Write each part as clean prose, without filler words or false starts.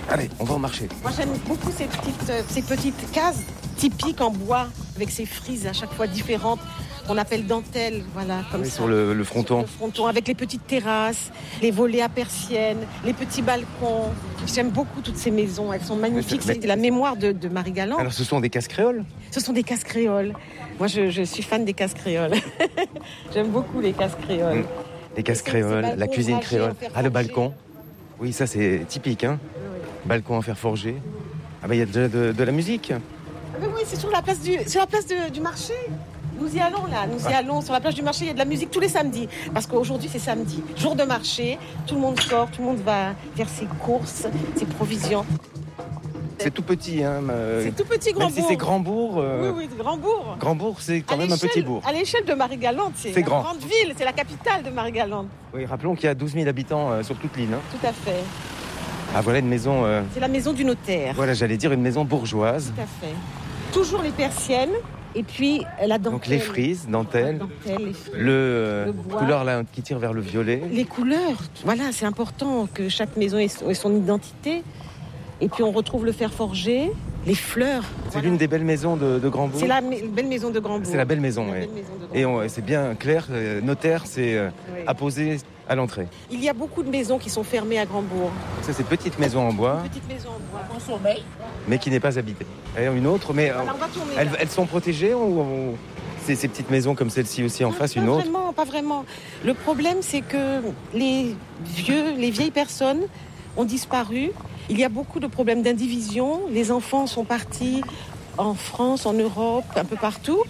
Allez, on va au marché. Moi, j'aime beaucoup ces petites cases typiques en bois, avec ces frises à chaque fois différentes, qu'on appelle dentelles, voilà, comme ça. Sur le fronton. Sur le fronton, avec les petites terrasses, les volets à persiennes, les petits balcons. J'aime beaucoup toutes ces maisons, elles sont magnifiques. C'est la mémoire de Marie-Galante. Alors, ce sont des cases créoles? Ce sont des cases créoles. Moi, je suis fan des cases créoles. J'aime beaucoup les cases créoles. Les cases créoles, la cuisine créole. Ah, le balcon. Oui, ça, c'est typique, hein. Oui. Balcon en fer forgé. Ah, il y a déjà de la musique. Mais oui, c'est sur la place du marché. Nous y allons là, sur la plage du marché, il y a de la musique tous les samedis. Parce qu'aujourd'hui c'est samedi, jour de marché, tout le monde sort, tout le monde va faire ses courses, ses provisions. C'est tout petit, hein. C'est tout petit, Grand-Bourg. Même si c'est Grand-Bourg. Oui, Grand-Bourg. Grand-Bourg, c'est quand même un petit bourg. À l'échelle de Marie-Galante, c'est une grande ville, c'est la capitale de Marie-Galante. Oui, rappelons qu'il y a 12 000 habitants sur toute l'île. Hein. Tout à fait. Ah, voilà une maison... C'est la maison du notaire. Voilà, j'allais dire une maison bourgeoise. Tout à fait. Toujours les persiennes. Et puis la dentelle. Donc les frises, dentelles, les frises, le couleur là qui tire vers le violet. Les couleurs, voilà, c'est important que chaque maison ait son identité. Et puis on retrouve le fer forgé, les fleurs. C'est l'une des belles maisons de Grand-Bourg. C'est la belle maison de Grand-Bourg. C'est la belle maison, oui. Et c'est bien clair, notaire, c'est apposé à l'entrée. Il y a beaucoup de maisons qui sont fermées à Grand-Bourg. Ça, c'est petite maison en bois. Petite maison en bois, en sommeil. Mais qui n'est pas habitée. Et une autre, mais alors, on va tourner, elles sont protégées ou c'est ces petites maisons comme celle-ci aussi en face, une autre? Pas vraiment. Le problème, c'est que les vieilles personnes ont disparu. Il y a beaucoup de problèmes d'indivision. Les enfants sont partis en France, en Europe, un peu partout.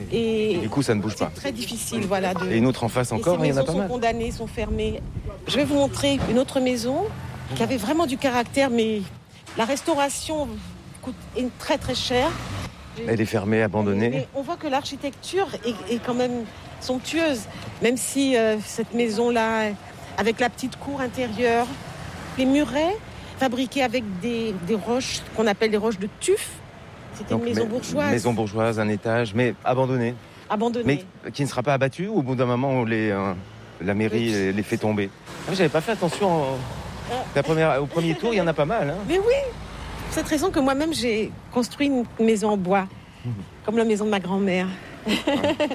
Et du coup, ça ne bouge pas. C'est très difficile, voilà. Et une autre en face encore, il y en a pas mal. Ces maisons sont condamnées, sont fermées. Je vais vous montrer une autre maison qui avait vraiment du caractère, mais la restauration coûte très très cher. Elle est fermée, abandonnée. Mais on voit que l'architecture est quand même somptueuse, même si cette maison-là, avec la petite cour intérieure, les murets fabriqués avec des roches qu'on appelle des roches de tuf. C'était une maison bourgeoise. Maison bourgeoise, un étage, mais abandonnée. Abandonnée. Mais qui ne sera pas abattue ou au bout d'un moment où la mairie les fait tomber. Ah, j'avais pas fait attention au premier tour, il y en a pas mal. Hein. Mais oui, pour cette raison que moi-même j'ai construit une maison en bois, comme la maison de ma grand-mère. Ouais.